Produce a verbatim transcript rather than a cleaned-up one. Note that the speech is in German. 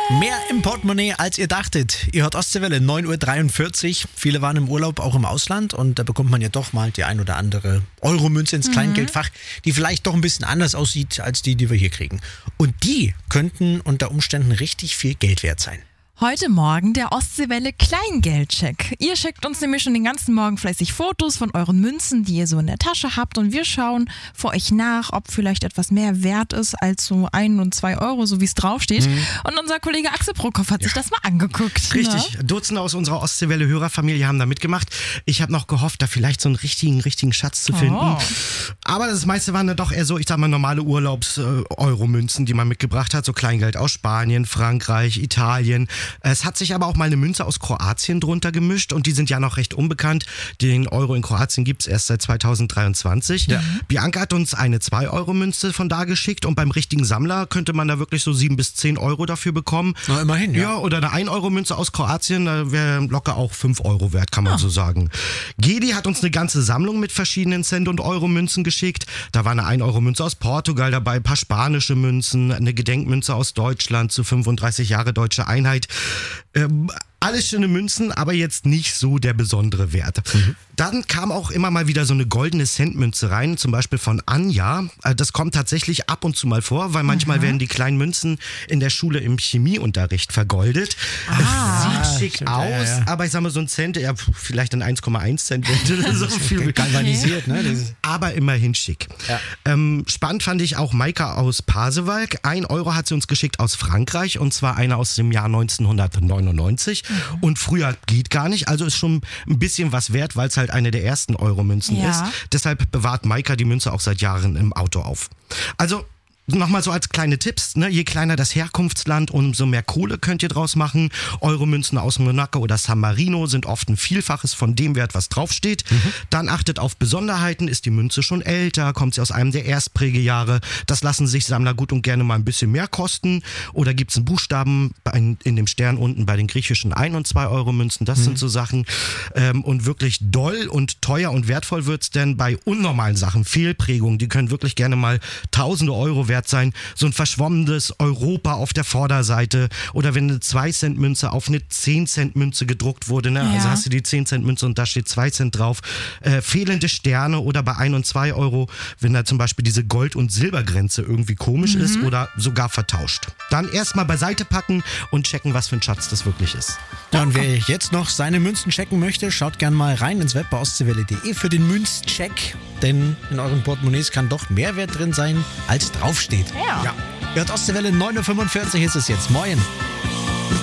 Mehr im Portemonnaie, als ihr dachtet. Ihr hört Ostseewelle, neun Uhr dreiundvierzig. Viele waren im Urlaub, auch im Ausland. Und da bekommt man ja doch mal die ein oder andere Euromünze ins Kleingeldfach, die vielleicht doch ein bisschen anders aussieht als die, die wir hier kriegen. Und die könnten unter Umständen richtig viel Geld wert sein. Heute Morgen der Ostseewelle Kleingeldcheck. Ihr schickt uns nämlich schon den ganzen Morgen fleißig Fotos von euren Münzen, die ihr so in der Tasche habt, und wir schauen für euch nach, ob vielleicht etwas mehr wert ist als so ein und zwei Euro, so wie es draufsteht. Mhm. Und unser Kollege Axel Prokop hat ja. sich das mal angeguckt. Richtig, ne? Dutzende aus unserer Ostseewelle-Hörerfamilie haben da mitgemacht. Ich habe noch gehofft, da vielleicht so einen richtigen, richtigen Schatz zu finden. Oh. Aber das meiste waren dann doch eher so, ich sag mal, normale Urlaubs-Euro-Münzen, die man mitgebracht hat. So Kleingeld aus Spanien, Frankreich, Italien. Es hat sich aber auch mal eine Münze aus Kroatien drunter gemischt und die sind ja noch recht unbekannt. Den Euro in Kroatien gibt es erst seit zweitausenddreiundzwanzig. Ja. Bianca hat uns eine zwei Euro Münze von da geschickt und beim richtigen Sammler könnte man da wirklich so sieben bis zehn Euro dafür bekommen. Na, immerhin, ja. Ja, oder eine ein Euro Münze aus Kroatien, da wäre locker auch fünf Euro wert, kann man ah. so sagen. Gedi hat uns eine ganze Sammlung mit verschiedenen Cent- und Euro-Münzen geschickt. Da war eine ein Euro Münze aus Portugal dabei, ein paar spanische Münzen, eine Gedenkmünze aus Deutschland zu fünfunddreißig Jahre Deutsche Einheit. Ähm, alles schöne Münzen, aber jetzt nicht so der besondere Wert. Mhm. Dann kam auch immer mal wieder so eine goldene Centmünze rein, zum Beispiel von Anja. Das kommt tatsächlich ab und zu mal vor, weil manchmal mhm. werden die kleinen Münzen in der Schule im Chemieunterricht vergoldet. Ah, Sieht schick stimmt, aus, ja, ja. aber ich sag mal so ein Cent, ja, vielleicht ein eins Komma eins Cent wert. So viel galvanisiert, ne? Aber immerhin schick. Ja. Ähm, spannend fand ich auch Maika aus Pasewalk. Ein Euro hat sie uns geschickt aus Frankreich und zwar einer aus dem Jahr neunzehnhundertneunundneunzig. Mhm. Und früher geht gar nicht, also ist schon ein bisschen was wert, weil es halt eine der ersten Euro-Münzen ja. ist. Deshalb bewahrt Maika die Münze auch seit Jahren im Auto auf. Also nochmal so als kleine Tipps, ne? Je kleiner das Herkunftsland, umso mehr Kohle könnt ihr draus machen. Euromünzen aus Monaco oder San Marino sind oft ein Vielfaches von dem Wert, was draufsteht. Mhm. Dann achtet auf Besonderheiten. Ist die Münze schon älter? Kommt sie aus einem der Erstprägejahre? Das lassen sich Sammler gut und gerne mal ein bisschen mehr kosten. Oder gibt es einen Buchstaben in dem Stern unten bei den griechischen ein und zwei Euro Münzen? Das mhm. sind so Sachen. Und wirklich doll und teuer und wertvoll wird es denn bei unnormalen Sachen, Fehlprägungen. Die können wirklich gerne mal tausende Euro wert sein. So ein verschwommenes Europa auf der Vorderseite oder wenn eine zwei Cent Münze auf eine zehn Cent Münze gedruckt wurde, ne? Ja. Also hast du die zehn Cent Münze und da steht zwei Cent drauf. Äh, fehlende Sterne oder bei ein und zwei Euro, wenn da zum Beispiel diese Gold- und Silbergrenze irgendwie komisch mhm. ist oder sogar vertauscht. Dann erstmal beiseite packen und checken, was für ein Schatz das wirklich ist. Ja, und wer jetzt noch seine Münzen checken möchte, schaut gerne mal rein ins Web bei ostseewelle punkt de für den Münzcheck, denn in euren Portemonnaies kann doch mehr Wert drin sein, als draufsteht. Ja. ja. Ihr hört Ostseewelle, neun Uhr fünfundvierzig ist es jetzt. Moin.